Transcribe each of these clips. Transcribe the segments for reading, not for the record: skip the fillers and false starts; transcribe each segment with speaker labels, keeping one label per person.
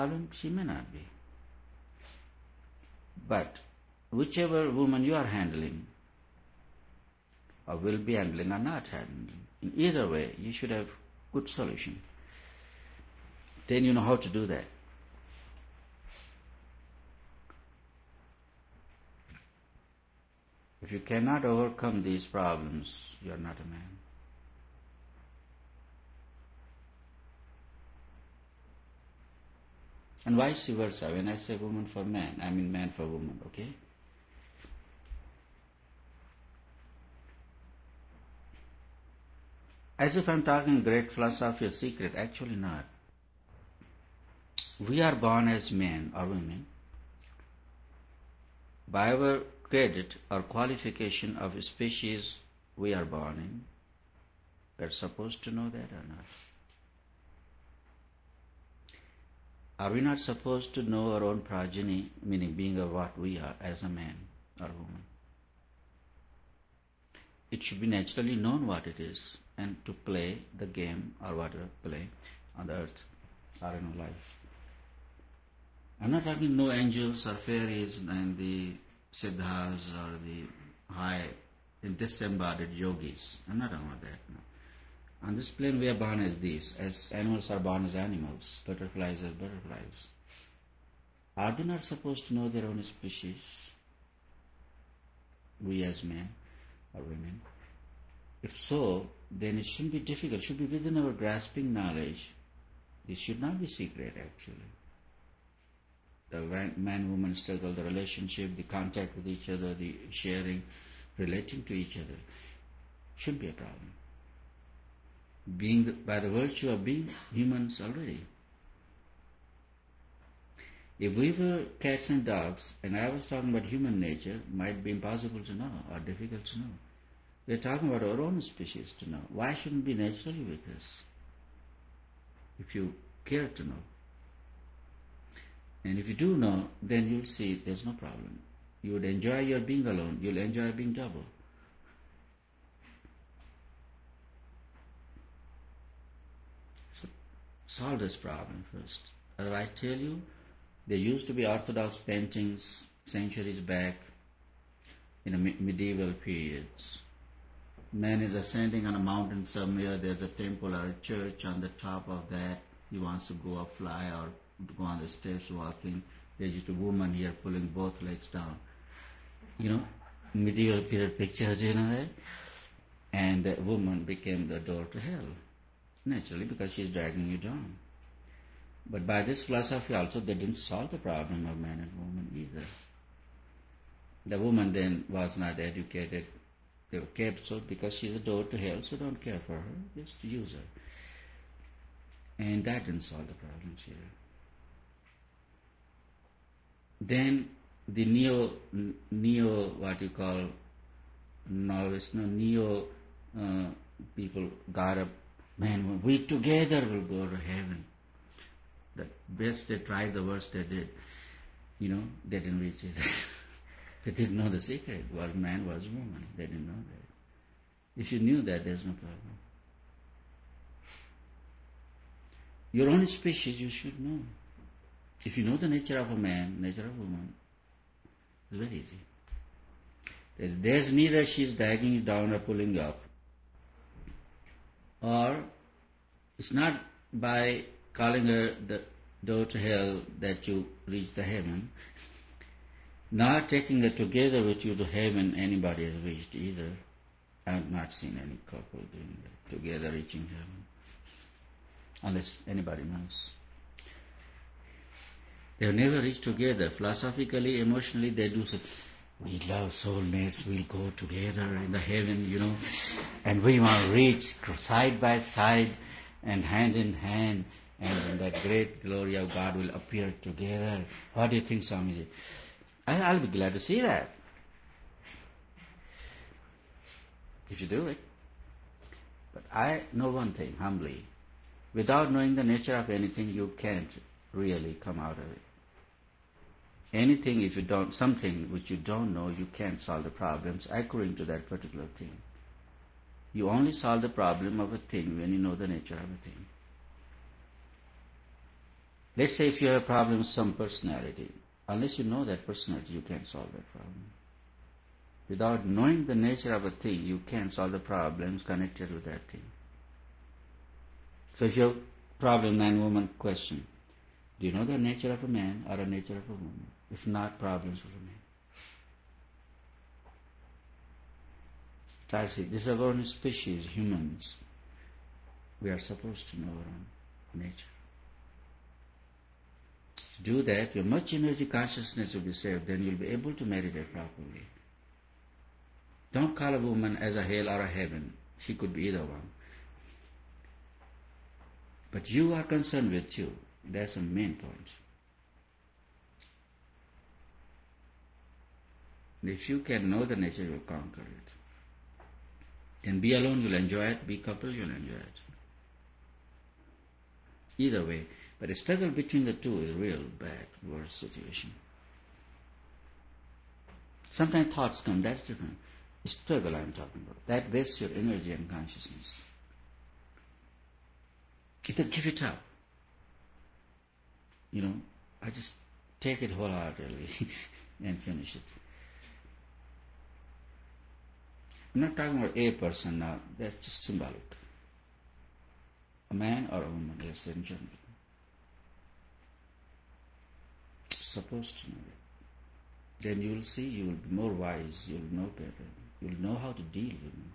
Speaker 1: problem, she may not be. But whichever woman you are handling, or will be handling or not handling, in either way, you should have good solution. Then you know how to do that. If you cannot overcome these problems, you are not a man. And vice versa. When I say woman for man, I mean man for woman, okay? As if I'm talking great philosophy or secret, actually not. We are born as men or women by our credit or qualification of a species we are born in. We're supposed to know that or not? Are we not supposed to know our own progeny, meaning being of what we are as a man or woman? It should be naturally known what it is and to play the game or whatever play on the earth or in life. I'm not talking no angels or fairies and the siddhas or the high and disembodied yogis. I'm not talking about that. No. On this plane we are born as these, as animals are born as animals, butterflies as butterflies. Are they not supposed to know their own species? We as men or women. If so, then it shouldn't be difficult. It should be within our grasping knowledge. It should not be secret actually. The man-woman struggle, the relationship, the contact with each other, the sharing, relating to each other, shouldn't be a problem. Being by the virtue of being humans already. If we were cats and dogs, and I was talking about human nature, might be impossible to know or difficult to know. We're talking about our own species to know. Why shouldn't it be naturally with us? If you care to know. And if you do know, then you'll see there's no problem. You would enjoy your being alone. You'll enjoy being double. So solve this problem first. As I tell you, there used to be orthodox paintings centuries back in the medieval periods. Man is ascending on a mountain somewhere. There's a temple or a church on the top of that. He wants to go up, fly, or go on the steps walking. There's just a woman here pulling both legs down. You know, medieval period pictures, do you know that? And the woman became the door to hell, naturally, because she's dragging you down. But by this philosophy also, they didn't solve the problem of man and woman either. The woman then was not educated. They were kept so because she's a door to hell, so don't care for her, just use her. And that didn't solve the problems here. Then the neo what you call novice, neo people got up, man, we together will go to heaven. The best they tried, the worst they did. You know, they didn't reach it. They didn't know the secret. Was man, was woman. They didn't know that. If you knew that, there's no problem. Your own species you should know. If you know the nature of a man, nature of a woman, it's very easy. There's neither she's dragging you down or pulling you up. Or it's not by calling her the door to hell that you reach the heaven. Not taking her together with you to heaven anybody has reached either. I have not seen any couple doing that, together reaching heaven. Unless anybody knows. They have never reached together. Philosophically, emotionally, they do say, we love soulmates, we'll go together in the heaven, you know, and we want to reach side by side and hand in hand, and that great glory of God will appear together. What do you think, Swamiji? I'll be glad to see that. If you do it. But I know one thing, humbly. Without knowing the nature of anything, you can't really come out of it. Anything, if you don't, something which you don't know, you can't solve the problems according to that particular thing. You only solve the problem of a thing when you know the nature of a thing. Let's say if you have a problem with some personality, unless you know that personality, you can't solve that problem. Without knowing the nature of a thing, you can't solve the problems connected with that thing. So if you have problem, man-woman question, do you know the nature of a man or the nature of a woman? If not, problems will remain. Try to see, this is our own species, humans. We are supposed to know our own nature. To do that, your much energy consciousness will be saved, then you'll be able to meditate properly. Don't call a woman as a hell or a heaven. She could be either one. But you are concerned with you. That's the main point. If you can know the nature, you will conquer it. Then be alone, you'll enjoy it. Be coupled, you'll enjoy it. Either way. But the struggle between the two is a real bad, worse situation. Sometimes thoughts come, that's different. Struggle I'm talking about. That wastes your energy and consciousness. Either give it up. I just take it wholeheartedly and finish it. I'm not talking about a person now, that's just symbolic. A man or a woman, yes, in general. Supposed to know it. Then you will see, you will be more wise, you will know better, you will know how to deal with it.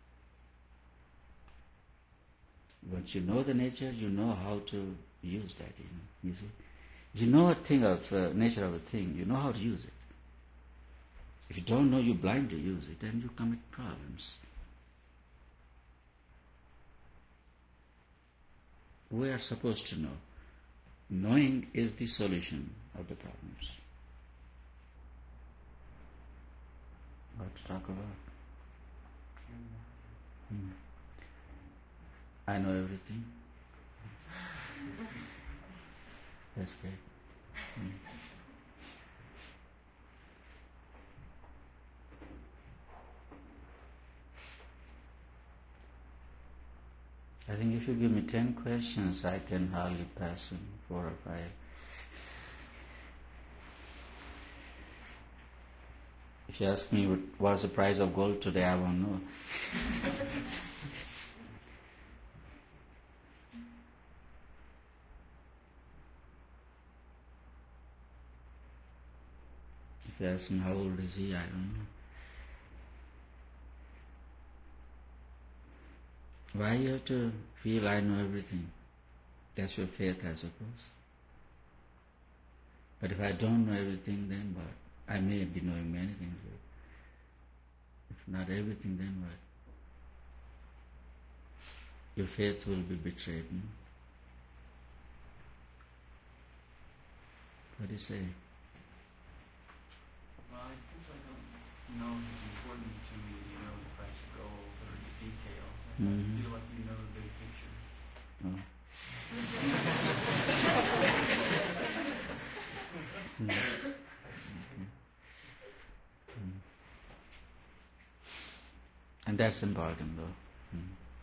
Speaker 1: Once you know the nature, you know how to use that, you see. If you know a thing of nature of a thing, you know how to use it. If you don't know, you blindly use it, and you commit problems. We are supposed to know. Knowing is the solution of the problems. What to talk about? I know everything. That's great. I think if you give me 10 questions, I can hardly pass in 4 or 5. If you ask me what's the price of gold today, I won't know. If you ask me how old is he, I don't know. Why you have to feel I know everything? That's your faith, I suppose. But if I don't know everything, then what? I may be knowing many things, but if not everything, then what? Your faith will be betrayed. No? What do you say?
Speaker 2: Well, I guess I don't know if it's important to me, the price of gold or the details. I feel like you know the big picture.
Speaker 1: Oh. And that's important, though.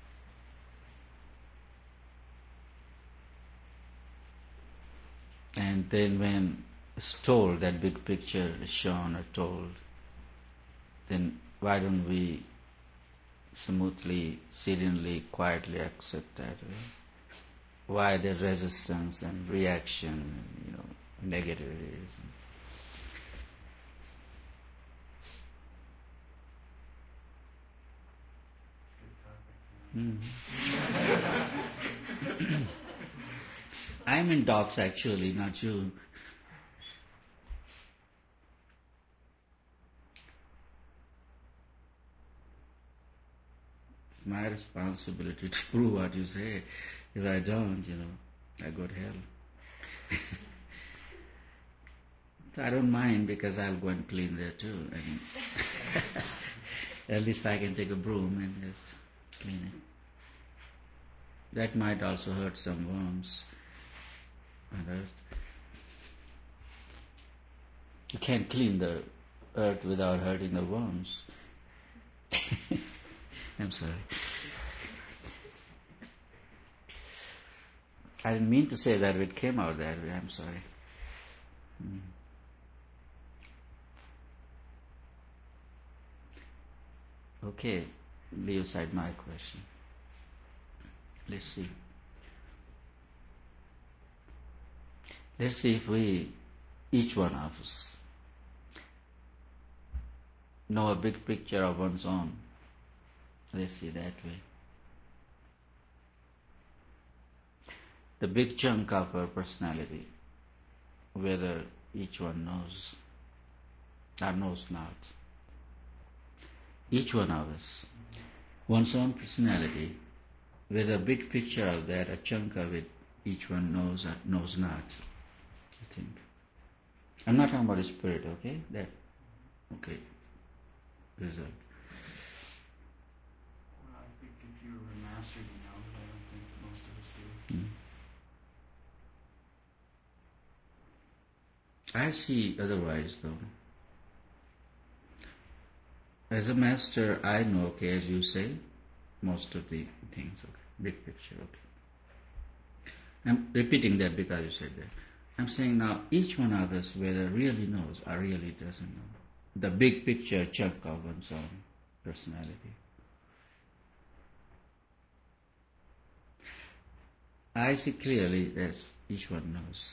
Speaker 1: And then when it's told, that big picture is shown or told, then why don't we smoothly, serenely, quietly accept that? Right? Why the resistance and reaction, negativities? I'm in docs actually, not you. It's my responsibility to prove what you say. If I don't, I go to hell. So I don't mind because I'll go and clean there too. And at least I can take a broom and just clean it. That might also hurt some worms on earth. You can't clean the earth without hurting the worms. I'm sorry. I didn't mean to say that, it came out that way, I'm sorry. Okay, leave aside my question. Let's see. Let's see if we, each one of us, know a big picture of one's own. Let's see that way. The big chunk of our personality, whether each one knows or knows not. Each one of us, one's own personality, whether a big picture of that, a chunk of it, each one knows or knows not, I think. I'm not talking about the spirit, okay? Okay. Result.
Speaker 2: Well, I think if you were a master, you know, but I don't think most of us do.
Speaker 1: I see otherwise, though. As a master, I know, okay, as you say, most of the things, okay, big picture, okay. I'm repeating that because you said that. I'm saying now, each one of us whether really knows or really doesn't know the big picture chunk of one's own personality. I see clearly that each one knows.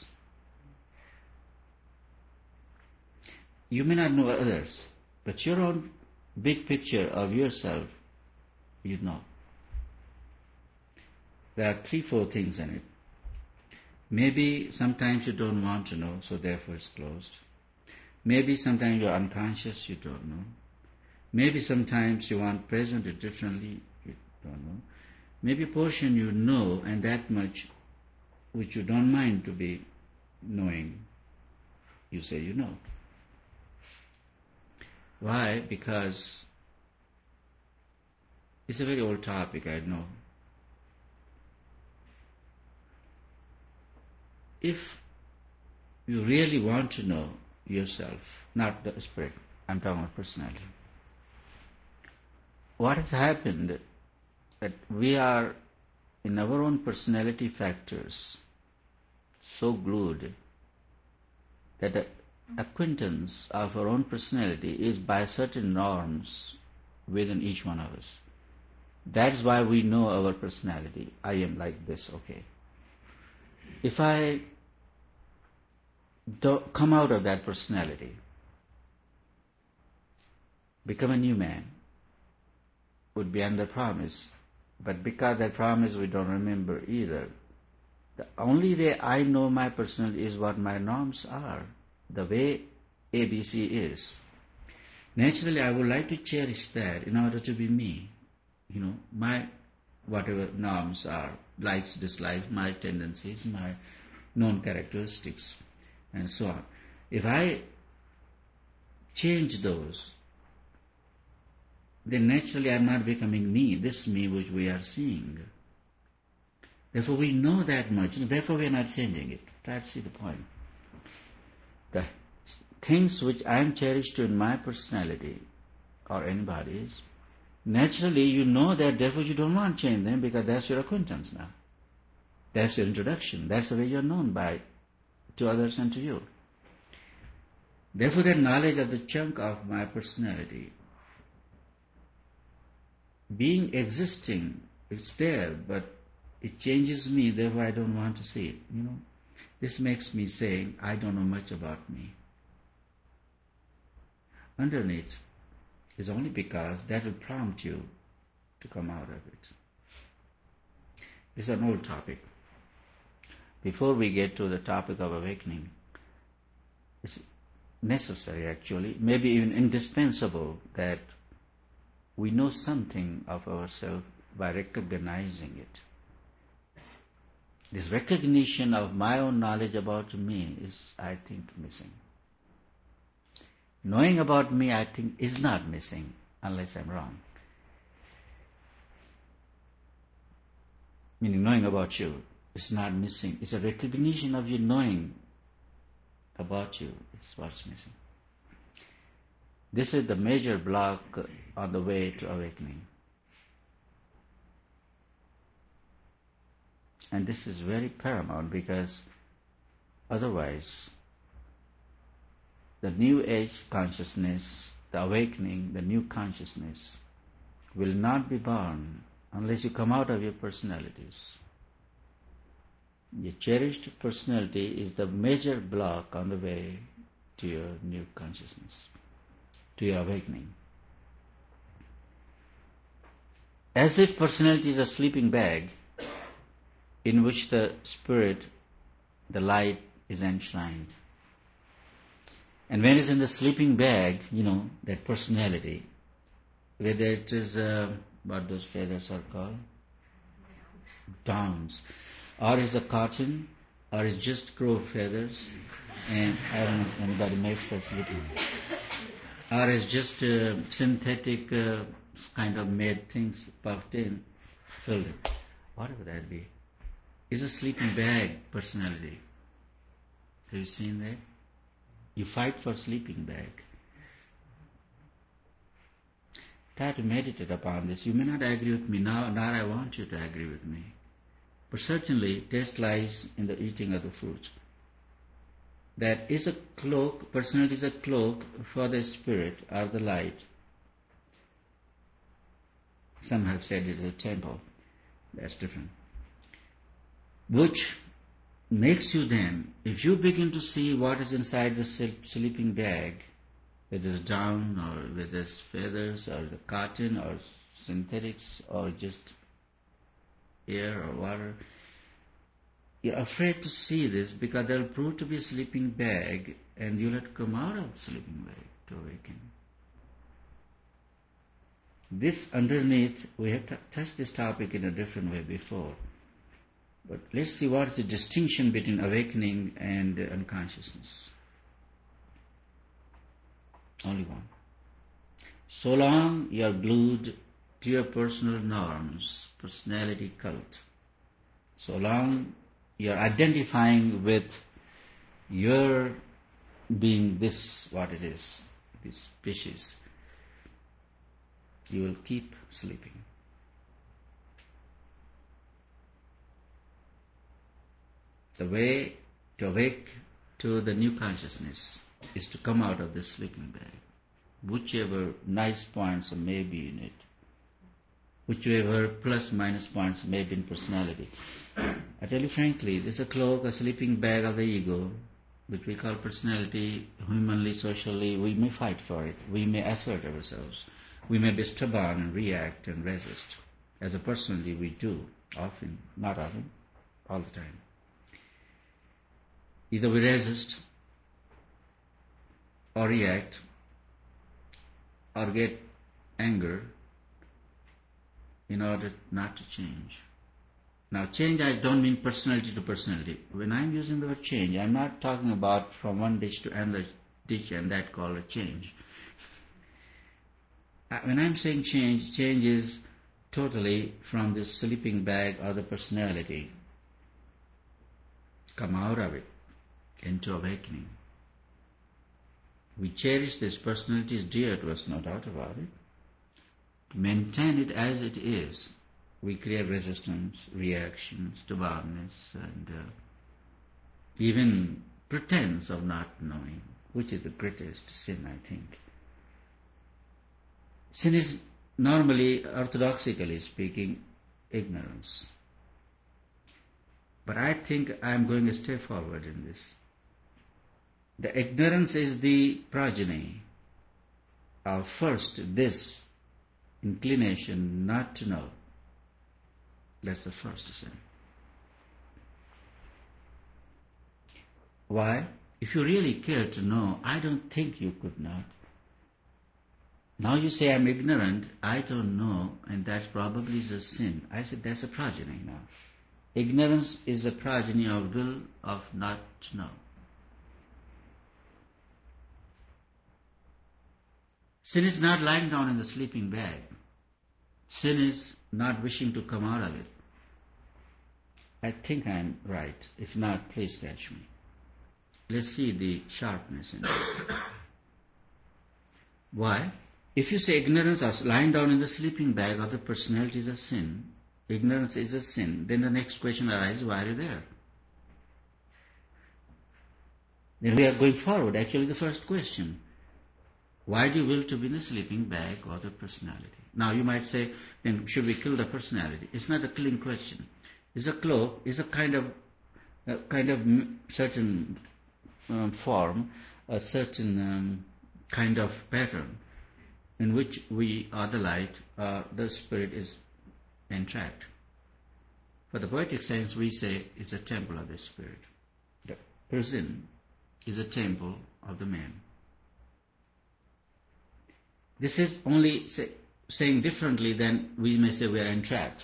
Speaker 1: You may not know others, but your own big picture of yourself, you know. There are 3-4 things in it. Maybe sometimes you don't want to know, so therefore it's closed. Maybe sometimes you're unconscious, you don't know. Maybe sometimes you want present it differently, you don't know. Maybe a portion you know, and that much which you don't mind to be knowing, you say you know. Why? Because it's a very old topic, I know. If you really want to know yourself, not the spirit, I'm talking about personality, what has happened that we are in our own personality factors so glued that the acquaintance of our own personality is by certain norms within each one of us. That's why we know our personality. I am like this, okay. If I come out of that personality, become a new man, would be under promise, but because that promise we don't remember either. The only way I know my personality is what my norms are, the way ABC is. Naturally, I would like to cherish that in order to be me. You know, my whatever norms are, likes, dislikes, my tendencies, my known characteristics, and so on. If I change those, then naturally I am not becoming me, this me which we are seeing. Therefore we know that much, therefore we are not changing it. Try to see the point. The things which I am cherished to in my personality or anybody's, naturally you know that, therefore you don't want to change them because that's your acquaintance now. That's your introduction. That's the way you're known by to others and to you. Therefore that knowledge of the chunk of my personality, being existing, it's there, but it changes me, therefore I don't want to see it. You know, this makes me say, I don't know much about me. Underneath is only because that will prompt you to come out of it. It's an old topic. Before we get to the topic of awakening, it's necessary actually, maybe even indispensable, that we know something of ourselves by recognizing it. This recognition of my own knowledge about me is, I think, missing. Knowing about me, I think, is not missing, unless I'm wrong. Meaning knowing about you is not missing. It's a recognition of you knowing about you is what's missing. This is the major block on the way to awakening. And this is very paramount, because otherwise the new age consciousness, the awakening, the new consciousness will not be born unless you come out of your personalities. Your cherished personality is the major block on the way to your new consciousness, to your awakening. As if personality is a sleeping bag in which the spirit, the light, is enshrined. And when it's in the sleeping bag, that personality, whether it is, what those feathers are called? Downs. Or is a cotton, or is just crow feathers, and I don't know if anybody makes that sleeping bag. Or is just synthetic kind of made things puffed in, filled in. Whatever that be. It's a sleeping bag personality. Have you seen that? You fight for sleeping bag. Try to meditate upon this. You may not agree with me now, nor I want you to agree with me. But certainly, taste lies in the eating of the fruit. That is a cloak, personality is a cloak for the spirit or the light. Some have said it is a temple. That's different. Which makes you then, if you begin to see what is inside the sleeping bag, whether it's down or whether it's feathers or the cotton or synthetics or just air or water, you're afraid to see this because they'll prove to be a sleeping bag, and you'll have to come out of the sleeping bag to awaken. This underneath, we have touched this topic in a different way before. But let's see what is the distinction between awakening and unconsciousness. Only one. So long you are glued to your personal norms, personality cult, so long you are identifying with your being this, what it is, this species, you will keep sleeping. The way to awake to the new consciousness is to come out of this sleeping bag, whichever nice points may be in it, whichever plus minus points may be in personality. I tell you frankly, this is a cloak, a sleeping bag of the ego, which we call personality. Humanly, socially, we may fight for it, we may assert ourselves, we may be stubborn and react and resist. As a personality we do, often, not often, all the time. Either we resist or react or get anger in order not to change. Now change, I don't mean personality to personality. When I'm using the word change, I'm not talking about from one ditch to another ditch and that called a change. When I'm saying change, change is totally from this sleeping bag or the personality. Come out of it into awakening. We cherish this personality, is dear to us, no doubt about it. Maintain it as it is. We create resistance, reactions, stubbornness, and even pretense of not knowing, which is the greatest sin, I think. Sin is normally, orthodoxically speaking, ignorance. But I think I am going a step forward in this. The ignorance is the progeny of first this inclination not to know. That's the first sin. Why? If you really care to know, I don't think you could not. Now you say I'm ignorant, I don't know, and that probably is a sin. I said that's a progeny now. Ignorance is a progeny of will of not to know. Sin is not lying down in the sleeping bag. Sin is not wishing to come out of it. I think I'm right. If not, please catch me. Let's see the sharpness in it. Why? If you say ignorance or lying down in the sleeping bag of the personality is a sin, ignorance is a sin, then the next question arises, why are you there? Then we are going forward. Actually, the first question, why do you will to be in the sleeping bag or the personality? Now you might say, then should we kill the personality? It's not a killing question. It's a cloak, it's a kind of certain form, a certain kind of pattern in which we are the light, the spirit is entrapped. For the poetic sense, we say it's a temple of the spirit. The prison is a temple of the man. This is only saying differently than we may say we are entrapped.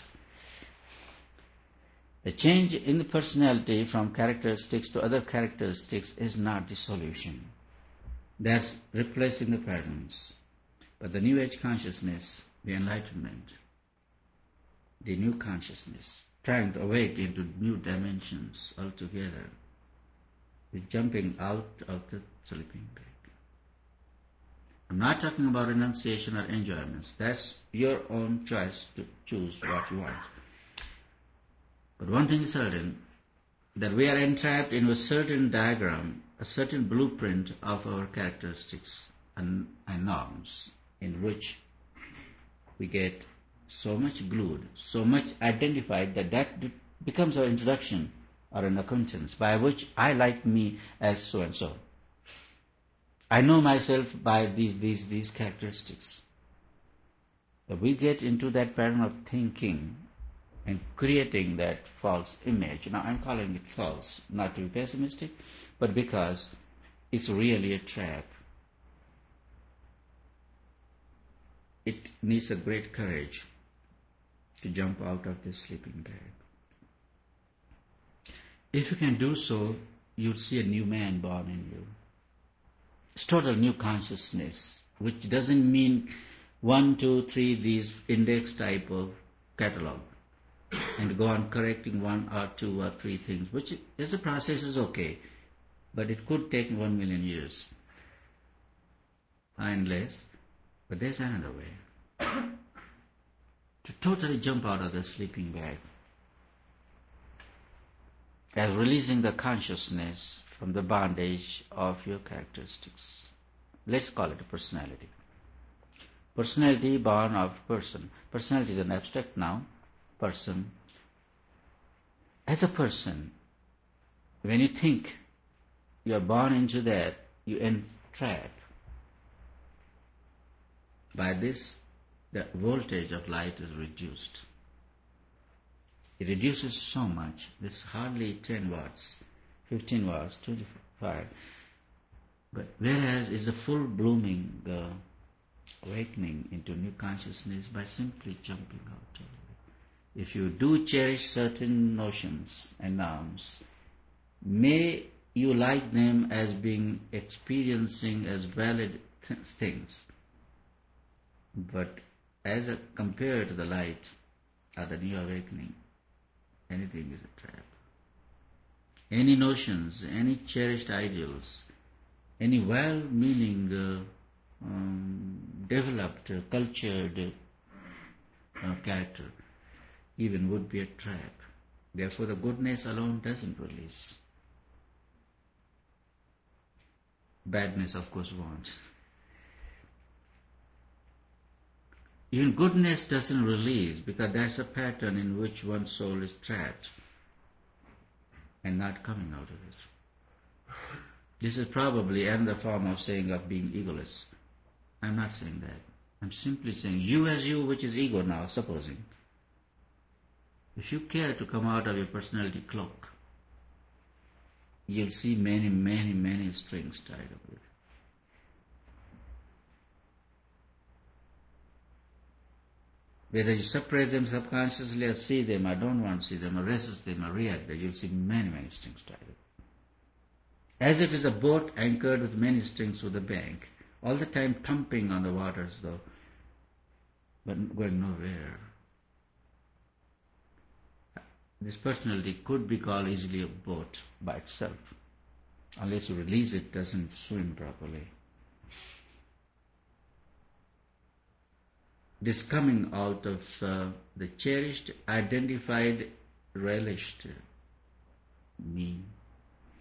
Speaker 1: The change in the personality from characteristics to other characteristics is not the solution. That's replacing the patterns. But the New Age consciousness, the enlightenment, the new consciousness, trying to awake into new dimensions altogether, is jumping out of the sleeping bag. I'm not talking about renunciation or enjoyments. That's your own choice to choose what you want. But one thing is certain, that we are entrapped in a certain diagram, a certain blueprint of our characteristics and norms, in which we get so much glued, so much identified that becomes our introduction or an acquaintance by which I like me as so and so. I know myself by these characteristics. But we get into that pattern of thinking and creating that false image. Now I'm calling it false, not to be pessimistic, but because it's really a trap. It needs a great courage to jump out of this sleeping bag. If you can do so, you'll see a new man born in you. It's total new consciousness, which doesn't mean 1, 2, 3, these index type of catalog, and go on correcting 1 or 2 or 3 things, which as a process is okay, but it could take 1 million years and less. But there's another way to totally jump out of the sleeping bag, as releasing the consciousness from the bondage of your characteristics. Let's call it a personality. Personality born of person. Personality is an abstract noun. Person. As a person, when you think you are born into that, you entrap. By this, the voltage of light is reduced. It reduces so much. This hardly 10 watts, 15 watts, 25. But whereas is a full blooming awakening into new consciousness by simply jumping out of it. If you do cherish certain notions and norms, may you like them as being experiencing as valid things. But as compared to the light or the new awakening, anything is a trap. Any notions, any cherished ideals, any well-meaning, developed, cultured character, even would be a trap. Therefore, the goodness alone doesn't release. Badness, of course, won't. Even goodness doesn't release, because that's a pattern in which one's soul is trapped and not coming out of it. This is probably another form of saying of being egoless. I'm not saying that. I'm simply saying you as you, which is ego now, supposing. If you care to come out of your personality cloak, you'll see many, many, many strings tied up with it. Whether you separate them subconsciously or see them, or don't want to see them, or resist them, or react them, you'll see many, many strings tied up. As if it's a boat anchored with many strings with a bank, all the time thumping on the waters though, but going nowhere. This personality could be called easily a boat by itself. Unless you release it, doesn't swim properly. this coming out of the cherished, identified, relished me.